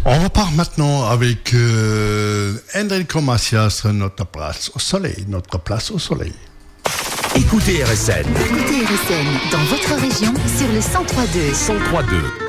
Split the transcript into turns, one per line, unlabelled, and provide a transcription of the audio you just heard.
On repart maintenant avec Enrico Macias, notre place au soleil.
Écoutez RSN.
Écoutez RSN dans votre région sur le 103.2.
103.2.